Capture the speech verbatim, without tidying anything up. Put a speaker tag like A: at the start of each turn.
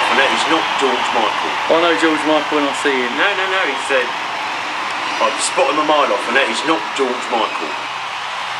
A: and that is not George Michael.
B: I know George Michael when I see him.
A: No, no, no, he said, I've spotted him a mile off, and that is not George Michael.